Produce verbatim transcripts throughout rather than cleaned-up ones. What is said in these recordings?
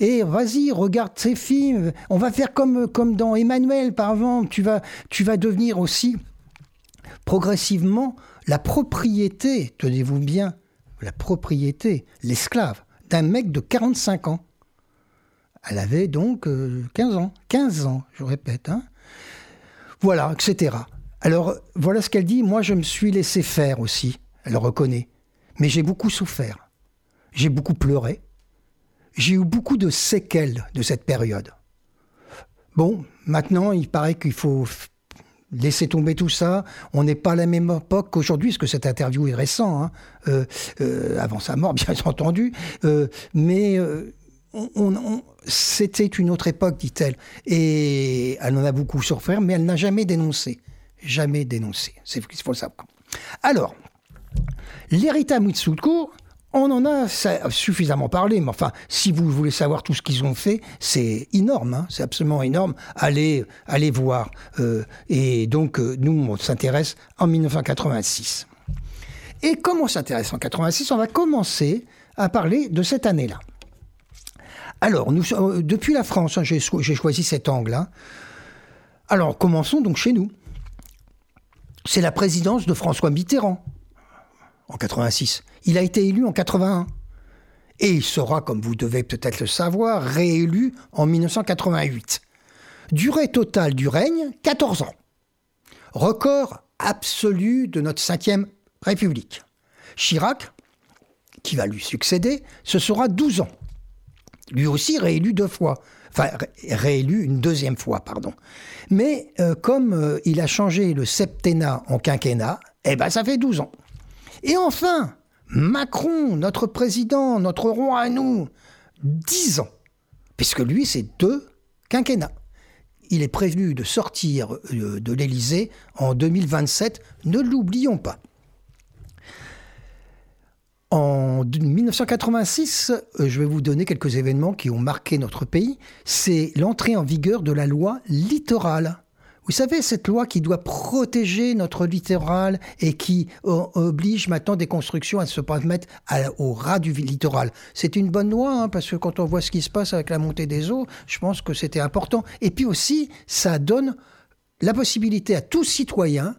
et vas-y, regarde ces films, on va faire comme, comme dans Emmanuel, par exemple, tu vas, tu vas devenir aussi progressivement la propriété, tenez-vous bien, la propriété, l'esclave, d'un mec de quarante-cinq ans. Elle avait donc euh, quinze ans, quinze ans, je répète, hein. Voilà, et cetera. Alors, voilà ce qu'elle dit. Moi, je me suis laissé faire aussi. Elle le reconnaît. Mais j'ai beaucoup souffert. J'ai beaucoup pleuré. J'ai eu beaucoup de séquelles de cette période. Bon, maintenant, il paraît qu'il faut laisser tomber tout ça. On n'est pas à la même époque qu'aujourd'hui, parce que cette interview est récente, hein. euh, euh, avant sa mort, bien entendu. Euh, mais... Euh, On, on, c'était une autre époque, dit-elle. Et elle en a beaucoup souffert, mais elle n'a jamais dénoncé. Jamais dénoncé. C'est ce qu'il faut savoir. Alors, l'Erita Mitsuko, on en a suffisamment parlé, mais enfin, si vous voulez savoir tout ce qu'ils ont fait, c'est énorme, hein, c'est absolument énorme. Allez, allez voir. Euh, et donc, euh, nous, on s'intéresse en dix-neuf cent quatre-vingt-six. Et comme on s'intéresse en quatre-vingt-six, on va commencer à parler de cette année-là. Alors, nous, euh, depuis la France, hein, j'ai, j'ai choisi cet angle. Hein. Alors, commençons donc chez nous. C'est la présidence de François Mitterrand, en quatre-vingt-six. Il a été élu en quatre-vingt-un. Et il sera, comme vous devez peut-être le savoir, réélu en dix-neuf cent quatre-vingt-huit. Durée totale du règne, quatorze ans. Record absolu de notre cinquième République. Chirac, qui va lui succéder, ce sera douze ans. Lui aussi réélu deux fois. Enfin, ré- réélu une deuxième fois, pardon. Mais euh, comme euh, il a changé le septennat en quinquennat, eh ben ça fait douze ans. Et enfin, Macron, notre président, notre roi à nous, dix ans. Puisque lui, c'est deux quinquennats. Il est prévenu de sortir euh, de l'Élysée en deux mille vingt-sept, ne l'oublions pas. En dix-neuf cent quatre-vingt-six, je vais vous donner quelques événements qui ont marqué notre pays. C'est l'entrée en vigueur de la loi littorale. Vous savez, cette loi qui doit protéger notre littoral et qui euh, oblige maintenant des constructions à se mettre à, au ras du littoral. C'est une bonne loi, hein, parce que quand on voit ce qui se passe avec la montée des eaux, je pense que c'était important. Et puis aussi, ça donne la possibilité à tout citoyen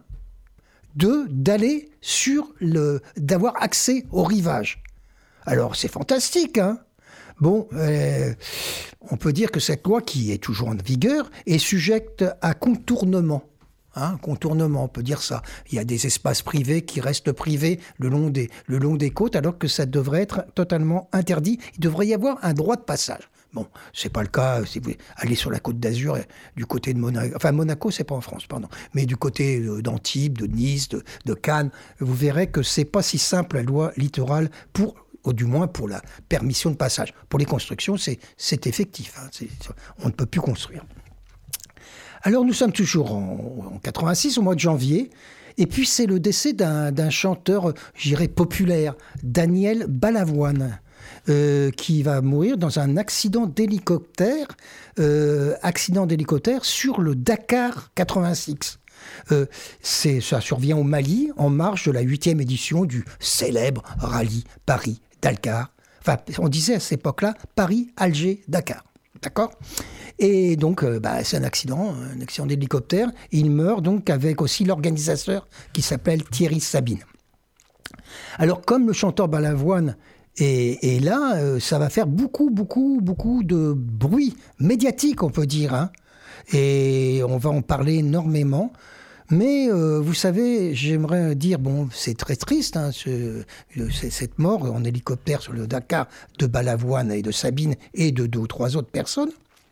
de d'aller sur le d'avoir accès au rivage. Alors c'est fantastique, hein. Bon, euh, on peut dire que cette loi qui est toujours en vigueur est sujette à contournement. Hein, contournement, on peut dire ça. Il y a des espaces privés qui restent privés le long des le long des côtes, alors que ça devrait être totalement interdit. Il devrait y avoir un droit de passage. Bon, c'est pas le cas si vous allez sur la Côte d'Azur, du côté de Monaco. Enfin, Monaco, c'est pas en France, pardon. Mais du côté d'Antibes, de Nice, de, de Cannes, vous verrez que c'est pas si simple la loi littorale pour, ou du moins pour la permission de passage. Pour les constructions, c'est, c'est effectif. Hein, c'est, on ne peut plus construire. Alors, nous sommes toujours en, en quatre-vingt-six, au mois de janvier. Et puis, c'est le décès d'un, d'un chanteur, je dirais, populaire, Daniel Balavoine. Euh, qui va mourir dans un accident d'hélicoptère, euh, accident d'hélicoptère sur le Dakar quatre-vingt-six. Euh, c'est, ça survient au Mali, en marge de la huitième édition du célèbre rallye Paris-Dakar. Enfin, on disait à cette époque-là Paris-Alger-Dakar. D'accord ? Et donc, euh, bah, c'est un accident, un accident d'hélicoptère. Il meurt donc avec aussi l'organisateur qui s'appelle Thierry Sabine. Alors, comme le chanteur Balavoine Et, et là, euh, ça va faire beaucoup, beaucoup, beaucoup de bruit médiatique, on peut dire. Hein. Et on va en parler énormément. Mais euh, vous savez, j'aimerais dire, bon, c'est très triste, hein, ce, ce, cette mort en hélicoptère sur le Dakar de Balavoine et de Sabine et de deux ou trois autres personnes.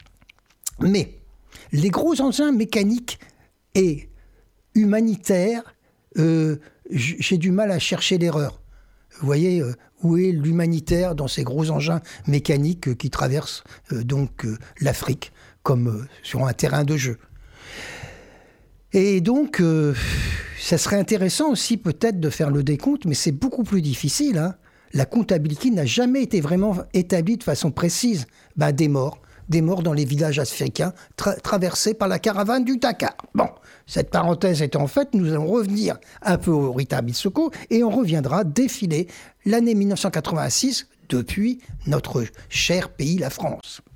Mais les gros engins mécaniques et humanitaires, euh, j'ai du mal à chercher l'erreur. Vous voyez, euh, où est l'humanitaire dans ces gros engins mécaniques euh, qui traversent euh, donc euh, l'Afrique comme euh, sur un terrain de jeu. Et donc, euh, ça serait intéressant aussi peut-être de faire le décompte, mais c'est beaucoup plus difficile. Hein. La comptabilité n'a jamais été vraiment établie de façon précise. Ben, des morts, des morts dans les villages africains tra- traversés par la caravane du Dakar. Bon, cette parenthèse étant faite, nous allons revenir un peu au Rita Mitsuko et on reviendra défiler l'année dix-neuf cent quatre-vingt-six depuis notre cher pays, la France.